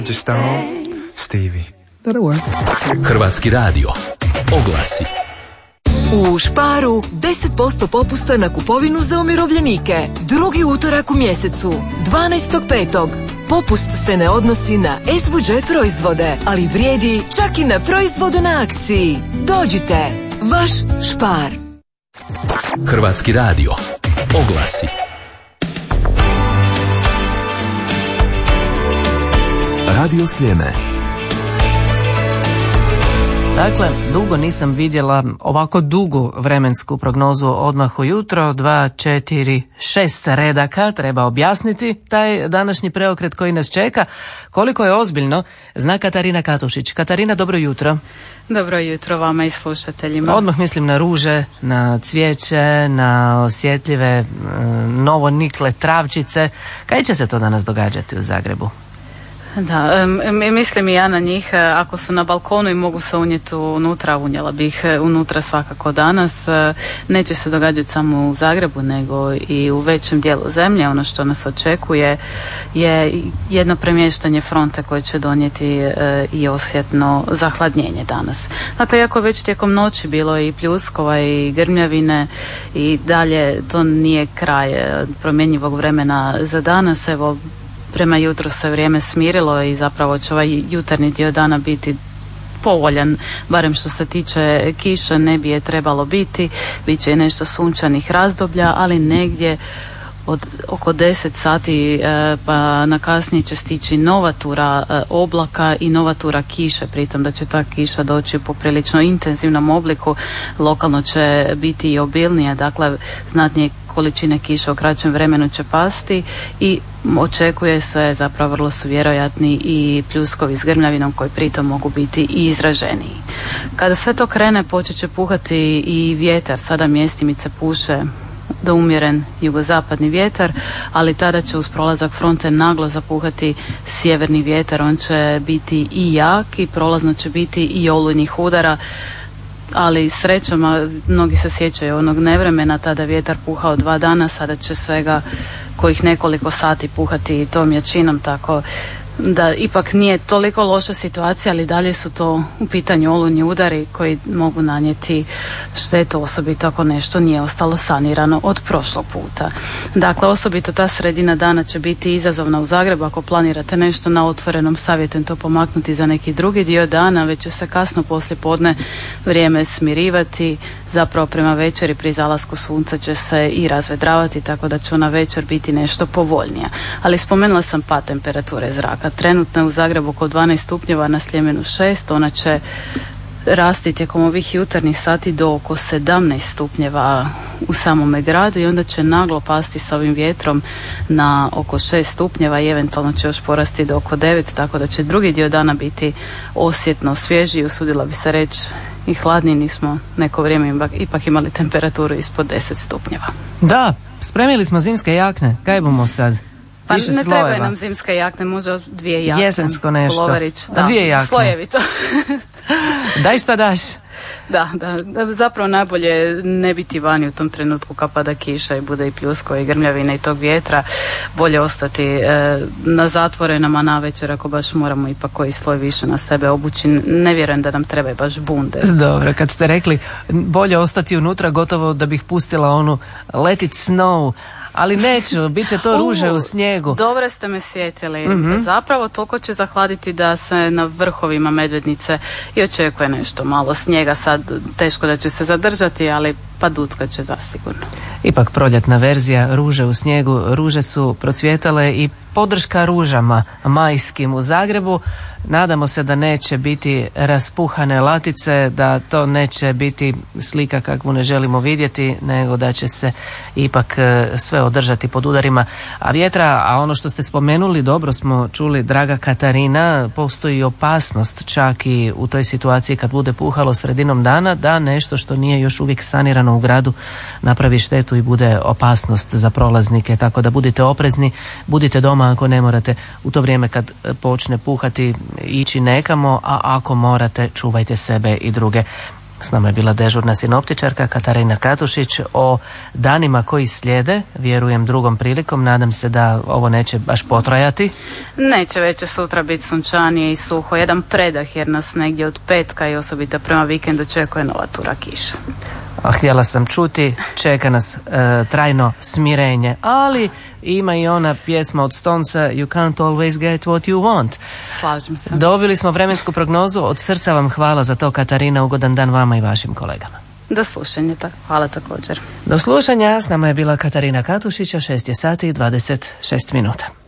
Just stone, Stevie. That'll work. Hrvatski radio. Oglasi. U Sparu 10% popusta na kupovinu za umirovljenike. Drugi utorak u mjesecu, 12.5. Popust se ne odnosi na SVG proizvode, ali vrijedi čak i na proizvode na akciji. Dođite, vaš Spar. Hrvatski radio. Oglasi. Radio Sljeme. Dakle, dugo nisam vidjela ovako dugu vremensku prognozu odmah ujutro, 2, 4, 6 redaka, treba objasniti taj današnji preokret koji nas čeka. Koliko je ozbiljno, zna Katarina Katušić. Katarina, dobro jutro. Dobro jutro vama i slušateljima. Odmah mislim na ruže, na cvijeće, na osjetljive novonikle travčice. Kaj će se to danas događati u Zagrebu? Da, mislim i ja na njih. Ako su na balkonu i mogu se unijeti unutra, unijela bih unutra svakako danas. Neće se događati samo u Zagrebu, nego i u većem dijelu zemlje. Ono što nas očekuje je jedno premještanje fronte koje će donijeti i osjetno zahladnjenje danas. Dakle, iako već tijekom noći bilo i pljuskova i grmljavine i dalje, to nije kraj promjenjivog vremena za danas. Evo, prema jutru se vrijeme smirilo i zapravo će ovaj jutarnji dio dana biti povoljan, barem što se tiče kiše, ne bi je trebalo biti. Biće i nešto sunčanih razdoblja, ali negdje od oko 10 sati pa na kasnije će stići nova tura oblaka i nova tura kiše, pritom da će ta kiša doći u poprilično intenzivnom obliku. Lokalno će biti i obilnija, dakle znatnije količine kiše u kraćem vremenu će pasti i očekuje se, zapravo vrlo su vjerojatni i pljuskovi s grmljavinom koji pritom mogu biti i izraženiji. Kada sve to krene, počet će puhati i vjetar. Sada mjestimice puše do umjeren jugozapadni vjetar, ali tada će uz prolazak fronte naglo zapuhati sjeverni vjetar. On će biti i jak i prolazno će biti i olujnih udara, ali srećom, mnogi se sjećaju onog nevremena, tada vjetar puhao 2 dana, sada će svega kojih nekoliko sati puhati tom jačinom, tako da ipak nije toliko loša situacija, ali dalje su to u pitanju olujni udari koji mogu nanijeti štetu, osobito ako nešto nije ostalo sanirano od prošlog puta. Dakle, osobito ta sredina dana će biti izazovna u Zagrebu. Ako planirate nešto na otvorenom, savjetujem to pomaknuti za neki drugi dio dana, već će se kasno poslije podne vrijeme smirivati. Zapravo prema večeri pri zalasku sunca će se i razvedravati, tako da će ona večer biti nešto povoljnija. Ali spomenula sam pad temperature zraka. Trenutno je u Zagrebu oko 12 stupnjeva, na Sljemenu 6, ona će rasti tijekom ovih jutarnjih sati do oko 17 stupnjeva u samome gradu i onda će naglo pasti sa ovim vjetrom na oko 6 stupnjeva i eventualno će još porasti do oko 9, tako da će drugi dio dana biti osjetno svježiji, usudila bi se reći i hladniji. Nismo neko vrijeme ipak imali temperaturu ispod 10 stupnjeva. Da, spremili smo zimske jakne, kaj bomo sad? Pa više ne slojeva. trebaju nam zimske jakne, možda 2 jakne. Jesensko nešto. Puloverić, da, 2 jakne. slojevito. Daj šta daš. Da, zapravo najbolje ne biti vani u tom trenutku kad pada kiša i bude i pljusko i grmljavine i tog vjetra. Bolje ostati na zatvorenom, a navečer ako baš moramo ipak koji sloj više na sebe obući. Ne vjerujem da nam treba baš bunde. Dobro, kad ste rekli bolje ostati unutra, gotovo da bih pustila onu Let it snow, ali neću, bit će to ruže u snijegu. Dobro ste me sjetili. Zapravo toliko će zahladiti da se na vrhovima Medvednice i očekuje nešto malo snijega. Sad teško da će se zadržati, ali padutka će zasigurno. Ipak proljetna verzija, ruže u snijegu. Ruže su procvjetale i podrška ružama majskim u Zagrebu. Nadamo se da neće biti raspuhane latice, da to neće biti slika kakvu ne želimo vidjeti, nego da će se ipak sve održati pod udarima vjetra. A ono što ste spomenuli, dobro smo čuli, draga Katarina, postoji opasnost čak i u toj situaciji kad bude puhalo sredinom dana, da nešto što nije još uvijek sanirano u gradu napravi štetu i bude opasnost za prolaznike, tako da budite oprezni, budite doma ako ne morate u to vrijeme kad počne puhati ići nekamo, a ako morate čuvajte sebe i druge. S nama je bila dežurna sinoptičarka Katarina Katušić o danima koji slijede, vjerujem drugom prilikom, nadam se da ovo neće baš potrajati. Neće, već će sutra biti sunčanije i suho, jedan predah jer nas negdje od petka i osobito prema vikendu očekuje nova tura kiša. A htjela sam čuti, čeka nas trajno smirenje, ali ima i ona pjesma od Stonesa You can't always get what you want. Slažem se. Dobili smo vremensku prognozu, od srca vam hvala za to, Katarina, ugodan dan vama i vašim kolegama. Do slušanja, hvala također. Do slušanja, s nama je bila Katarina Katušića, 6 je sati i 26 minuta.